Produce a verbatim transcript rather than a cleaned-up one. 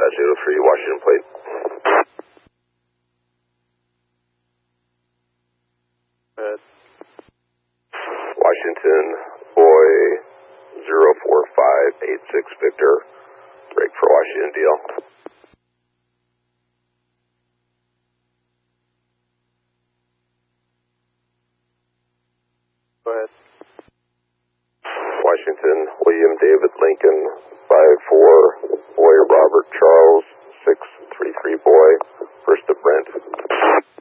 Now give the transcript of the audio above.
Dispatch eight oh three, Washington plate. Good. Washington, boy, zero four five eight six Victor. Break for Washington, D L. Go ahead. Washington, William David Lincoln, five four, boy Robert Charles, six three three boy.